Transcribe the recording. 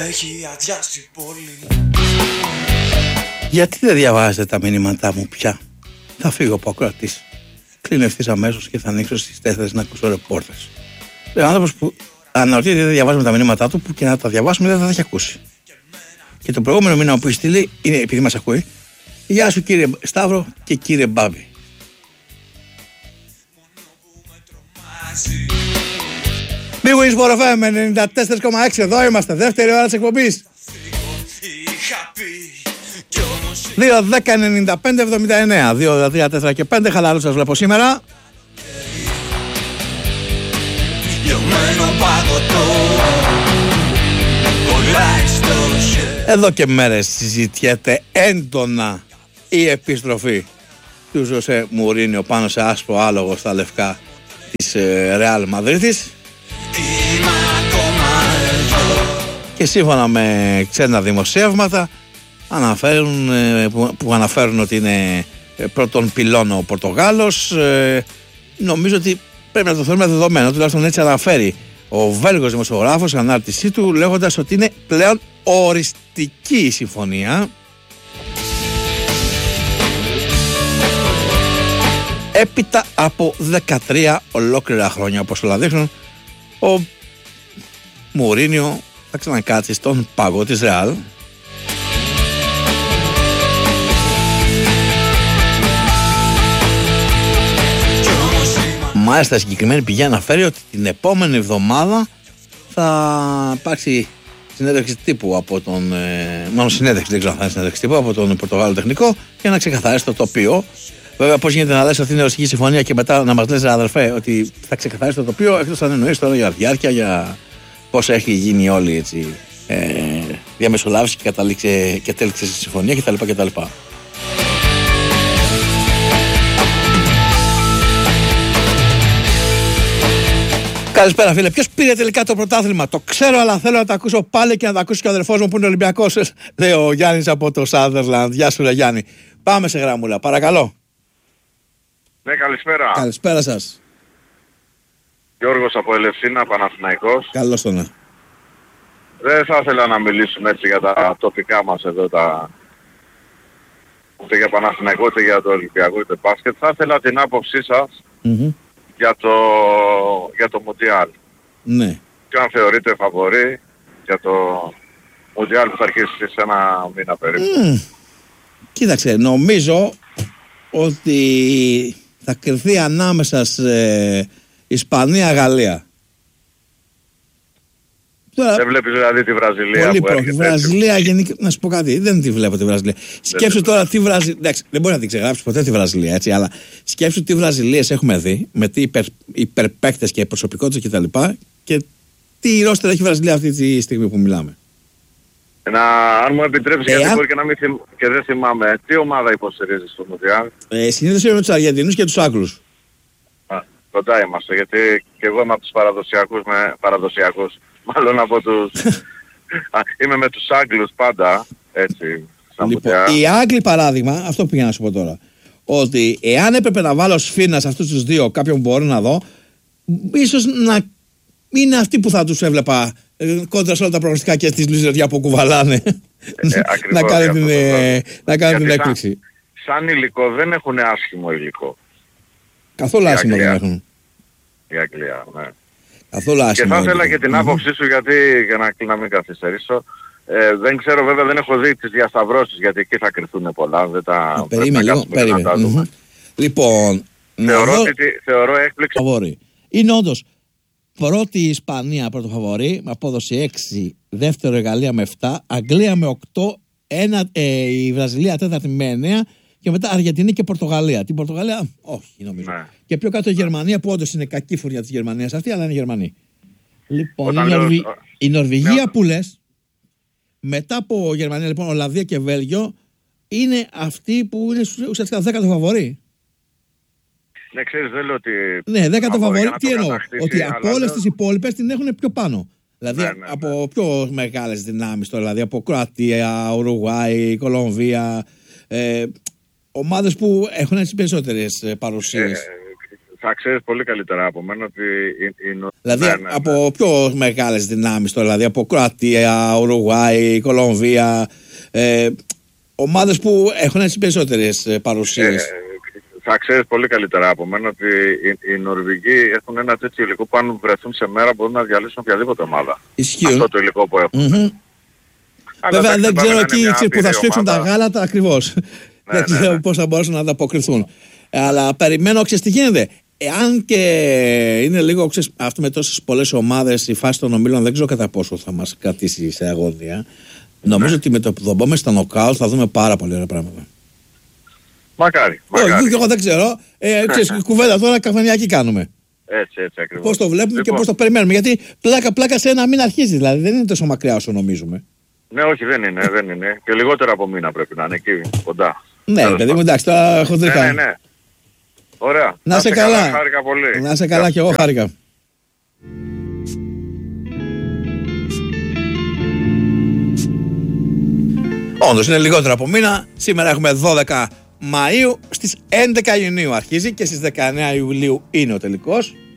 έχει αδειάσει πολύ. Γιατί δεν διαβάζετε τα μηνύματά μου πια? Θα φύγω από ακροατής. Κλείνω ευθύς αμέσως και θα ανοίξω στις 4 να ακούσω ρεπόρτες. Ο άνθρωπος που αναρωτιέται δεν διαβάζουμε τα μηνύματά του, που και να τα διαβάσουμε δεν θα τα έχει ακούσει. Και το προηγούμενο μήνυμα που έχει στείλει είναι, επειδή μας ακούει, γεια σου κύριε Σταύρο και κύριε Μπάμπη. Big Wings Sport FM 94,6, εδώ είμαστε, δεύτερη ώρα της εκπομπής. 2-10-95-79, 2-3-4 και 5, χαλαρό σας βλέπω σήμερα. Εδώ και μέρες συζητιέται έντονα η επιστροφή του Ζωσέ Μουρίνιο πάνω σε άσπρο άλογο στα λευκά της Ρεάλ Μαδρίτης. Και σύμφωνα με ξένα δημοσιεύματα που αναφέρουν ότι είναι πρώτον πυλώνο ο Πορτογάλος, νομίζω ότι πρέπει να το θεωρούμε δεδομένο, τουλάχιστον έτσι αναφέρει ο Βέλγος δημοσιογράφος στην ανάρτησή του, λέγοντας ότι είναι πλέον οριστική η συμφωνία. Έπειτα από 13 ολόκληρα χρόνια, όπως όλα δείχνουν, ο Μουρίνιο θα ξανακάτσει στον πάγο της Ρεάλ. Μάλιστα, συγκεκριμένη πηγή αναφέρει ότι την επόμενη εβδομάδα θα υπάρξει συνέντευξη τύπου από τον. Μάλλον συνέντευξη, δεν ξέρω αν θα είναι συνέντευξη τύπου από τον Πορτογάλο τεχνικό για να ξεκαθαρίσει το τοπίο. Βέβαια, πώς γίνεται να λες ότι είναι οριστική συμφωνία και μετά να μας λες, αδερφέ, ότι θα ξεκαθαρίσει το τοπίο, εκτός αν εννοείς τώρα για διάρκεια, για πώς έχει γίνει όλη έτσι, διαμεσολάβηση και τέλειξε στη συμφωνία κτλ. Καλησπέρα φίλε, ποιος πήρε τελικά το πρωτάθλημα? Το ξέρω, αλλά θέλω να το ακούσω πάλι και να το ακούσει και ο αδερφός μου που είναι Ολυμπιακός, λέει ο Γιάννης από το Σάντερλαντ. Γεια σου ρε Γιάννη. Πάμε σε γραμμούλα, παρακαλώ. Ναι, καλησπέρα. Καλησπέρα σας. Γιώργος από Ελευσίνα, Παναθηναϊκός. Καλώς το να. Δεν θα ήθελα να μιλήσουμε έτσι για τα τοπικά μας εδώ, ούτε για Παναθηναϊκό, ούτε για το Ολυμπιακό, ούτε μπάσκετ. Θα ήθελα την άποψή σας για το Μουντιάλ. Ναι. Και αν θεωρείτε φαβορί για το Μουντιάλ που θα αρχίσει σε ένα μήνα περίπου. Κοίταξε, νομίζω ότι θα κρυφθεί ανάμεσα σε Ισπανία-Γαλλία. Τώρα, δεν βλέπεις δηλαδή τη Βραζιλία πολύ που έρχεται? Βραζιλία γενικά, να σου πω κάτι, δεν τη βλέπω τη Βραζιλία. Σκέψου τώρα τι Βραζιλία, εντάξει, δεν μπορεί να την ξεγράψει ποτέ τη Βραζιλία, έτσι, αλλά σκέψου τι Βραζιλίες έχουμε δει, με τι υπερπαίκτες και προσωπικότητες κτλ. Και τι ρόστερ έχει η Βραζιλία αυτή τη στιγμή που μιλάμε. Αν μου επιτρέψεις, γιατί μπορεί και δεν θυμάμαι, τι ομάδα υποστηρίζεις στο Μουντιάλ? Συνήθως είμαι με τους Αργεντινούς και τους Άγγλους. Κοντά είμαστε, γιατί και εγώ είμαι από τους παραδοσιακούς, μάλλον από τους... είμαι με τους Άγγλους πάντα, έτσι. Λοιπόν, οι Άγγλοι παράδειγμα, αυτό που πήγα να σου πω τώρα, ότι εάν έπρεπε να βάλω σφήνα σε αυτούς τους δύο, κάποιον που μπορώ να δω, ίσως να είναι αυτοί που θα τους έβλεπα κόντρα σε όλα τα προγνωστικά και στις λουζεριά που κουβαλάνε να κάνουν την έκπληξη. Σαν υλικό δεν έχουν άσχημο υλικό. Καθόλου άσχημο δεν έχουν. Η Αγγλία, ναι. Καθόλου άσχημο. Και θα ήθελα και την άποψή σου, γιατί για να μην καθυστερήσω. Δεν ξέρω, βέβαια δεν έχω δει τις διασταυρώσεις, γιατί εκεί θα κρυθούν πολλά. Περίμενε λίγο. Λοιπόν, θεωρώ έκπληξη. Είναι όντως πρώτη η Ισπανία πρώτο φαβορί με απόδοση 6, δεύτερο η Γαλλία με 7, Αγγλία με 8, η Βραζιλία τέταρτη με 9 και μετά Αργεντινή και Πορτογαλία. Την Πορτογαλία, όχι νομίζω. Ναι. Και πιο κάτω η Γερμανία, που όντως είναι κακή φουρνιά της Γερμανίας αυτή, αλλά είναι Γερμανή. Λοιπόν, η Νορβηγία που λες, μετά από Γερμανία, λοιπόν, Ολλανδία και Βέλγιο, είναι αυτή που είναι ουσιαστικά 10ο φαβορί. Ναι, ξέρεις, δεν λέω ότι... Ναι, 10ο φαβορί, τι εννοώ, ότι από όλες τις υπόλοιπες την έχουν πιο πάνω. Δηλαδή από πιο μεγάλες δυνάμεις τώρα, δηλαδή από Κροατία, Ουρουγουάη, Κολομβία, ομάδες που έχουν έτσι περισσότερες παρουσίες. Θα ξέρεις πολύ καλύτερα από μένα ότι... Δηλαδή από πιο μεγάλες δυνάμεις τώρα, δηλαδή από Κροατία, Ουρουγουάη, Κολομβία, ομάδες που έχουν έτσι περισσότερες παρουσίες. Θα ξέρεις πολύ καλύτερα από μένα ότι οι Νορβηγοί έχουν ένα τέτοιο υλικό που αν βρεθούν σε μέρα μπορούν να διαλύσουν οποιαδήποτε ομάδα. Ισχύουν. Αυτό το υλικό που έχουν. Βέβαια δεν ξέρω εκεί που θα σφίξουν τα γάλατα ακριβώς. Δεν ξέρω πώς θα μπορέσουν να ανταποκριθούν. Αλλά περιμένω, ξέρεις τι γίνεται. Εάν και είναι λίγο, ξέρεις, αυτό με τόσες πολλές ομάδες η φάση των ομίλων, δεν ξέρω κατά πόσο θα μας κρατήσει σε αγωνία. Νομίζω ότι με το που μπούμε στα νοκάουτ θα δούμε πάρα πολύ ωραία πράγματα. Μακάρι. Και εγώ δεν ξέρω. Ξέρεις, κουβέντα τώρα καφενειακή κάνουμε. Έτσι ακριβώς. Πώς το βλέπουμε και πώς το περιμένουμε. Γιατί πλάκα σε ένα μήνα αρχίζει, δηλαδή δεν είναι τόσο μακριά όσο νομίζουμε. Ναι, όχι, δεν είναι. Και λιγότερο από μήνα πρέπει να είναι εκεί κοντά. Ναι, παιδί μου, εντάξει, τώρα έχω δει. Ναι. Ωραία. Να σε καλά. Χάρηκα πολύ. Να σε καλά και εγώ χάρηκα. Όντως είναι λιγότερο από μήνα. Σήμερα έχουμε 12 Μαΐου. Στις 11 Ιουνίου αρχίζει και στις 19 Ιουλίου είναι ο τελικός.